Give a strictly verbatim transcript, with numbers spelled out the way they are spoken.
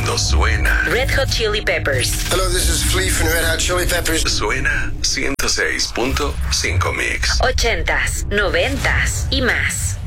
cuando suena. Red Hot Chili Peppers. Hello, this is Flea from Red Hot Chili Peppers. Suena ciento seis punto cinco Mix. Ochentas, noventas y más.